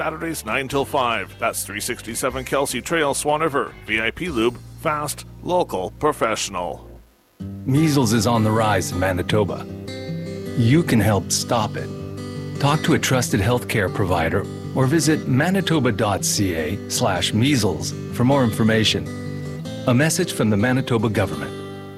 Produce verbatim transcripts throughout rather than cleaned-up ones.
Saturdays nine till five. That's three sixty-seven Kelsey Trail, Swan River. V I P Lube, fast, local, professional. Measles is on the rise in Manitoba. You can help stop it. Talk to a trusted healthcare provider or visit manitoba.ca slash measles for more information. A message from the Manitoba government.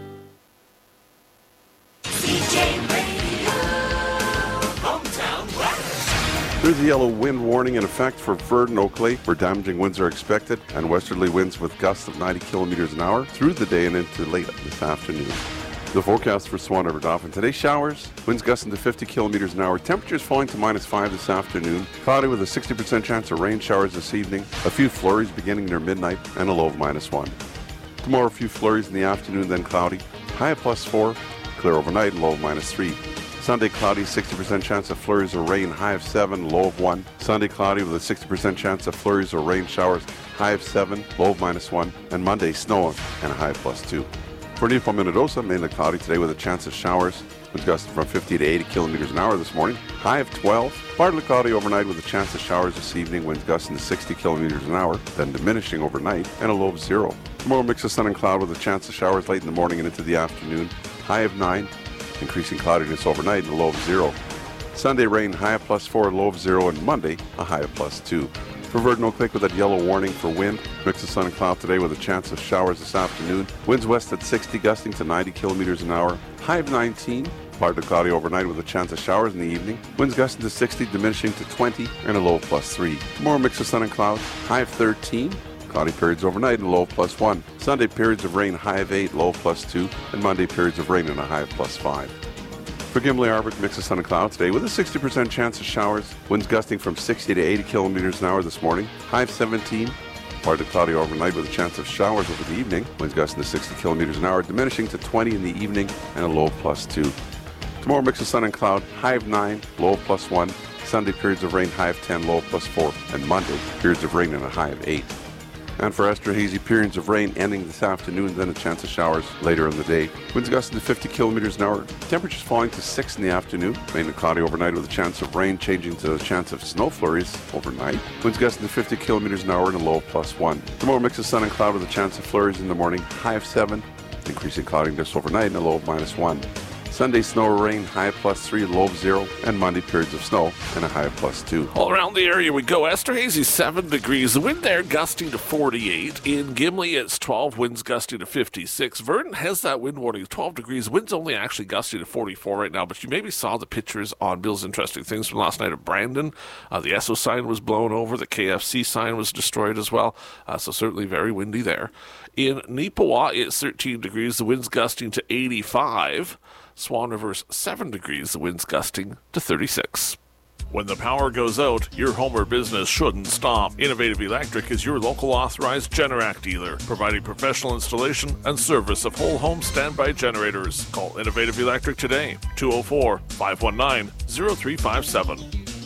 There's a yellow wind warning in effect for Verdon, Oak Lake, where damaging winds are expected, and westerly winds with gusts of ninety kilometers an hour through the day and into late this afternoon. The forecast for Swan River Dauphin. Today, showers, winds gusting to fifty kilometers an hour. Temperatures falling to minus five this afternoon. Cloudy with a sixty percent chance of rain showers this evening. A few flurries beginning near midnight and a low of minus one. Tomorrow, a few flurries in the afternoon, then cloudy. High of plus four, clear overnight and low of minus three. Sunday, cloudy, sixty percent chance of flurries or rain, high of seven, low of one. Sunday, cloudy with a sixty percent chance of flurries or rain showers, high of seven, low of minus one. And Monday, snow and a high of plus two. For Needful, Minnedosa, mainly cloudy today with a chance of showers. Winds gusting from fifty to eighty kilometers an hour this morning, high of twelve. Partly cloudy overnight with a chance of showers this evening. Winds gusting to sixty kilometers an hour, then diminishing overnight, and a low of zero. Tomorrow, mix of sun and cloud with a chance of showers late in the morning and into the afternoon, high of nine. Increasing cloudiness overnight and a low of zero. Sunday, rain, high of plus four, low of zero, and Monday, a high of plus two. For Verdon, Oak Lake with that yellow warning for wind. Mix of sun and cloud today with a chance of showers this afternoon. Winds west at sixty, gusting to ninety kilometers an hour. High of nineteen. Partly cloudy overnight with a chance of showers in the evening. Winds gusting to sixty, diminishing to twenty, and a low of plus three. Tomorrow, mix of sun and cloud. High of thirteen. Cloudy periods overnight and a low of plus one. Sunday, periods of rain, high of eight, low of plus two. And Monday, periods of rain and a high of plus five. For Gimli Arbor, mix of sun and cloud today with a sixty percent chance of showers. Winds gusting from sixty to eighty kilometers an hour this morning. High of seventeen. Partly cloudy overnight with a chance of showers over the evening. Winds gusting to sixty kilometers an hour, diminishing to twenty in the evening and a low of plus two. Tomorrow, mix of sun and cloud. High of nine, low of plus one. Sunday, periods of rain, high of ten, low of plus four. And Monday, periods of rain and a high of eight. And for Esterhazy, periods of rain ending this afternoon, then a chance of showers later in the day. Winds gusting to fifty kilometers an hour. Temperatures falling to six in the afternoon. Mainly cloudy overnight with a chance of rain, changing to a chance of snow flurries overnight. Winds gusting to fifty kilometers an hour and a low of plus one. Tomorrow, mix of sun and cloud with a chance of flurries in the morning. High of seven. Increasing cloudiness overnight and a low of minus one. Sunday, snow or rain, high of plus three, low of zero, and Monday, periods of snow and a high of plus two. All around the area we go. Esterhazy, seven degrees. The wind there gusting to forty-eight. In Gimli, it's twelve, winds gusting to fifty-six. Verdon has that wind warning, twelve degrees. Wind's only actually gusting to forty-four right now, but you maybe saw the pictures on Bill's Interesting Things from last night of Brandon. Uh, the Esso sign was blown over. The K F C sign was destroyed as well, uh, so certainly very windy there. In Neepawa, it's thirteen degrees. The wind's gusting to eighty-five. Swan River's seven degrees, the wind's gusting to thirty-six. When the power goes out, your home or business shouldn't stop. Innovative Electric is your local authorized Generac dealer, providing professional installation and service of whole home standby generators. Call Innovative Electric today, two oh four, five one nine, oh three five seven.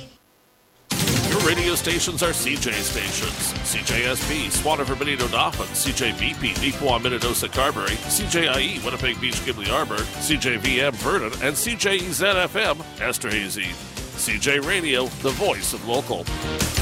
Your radio stations are C J stations. C J S B, Swan River, Benito Dauphin, C J V P, Neepawa, Minnedosa, Carberry, C J I E, Winnipeg Beach, Gimli Arbor, C J V M, Verdon, and C J E Z F M, Esterhazy. C J Radio, the voice of local.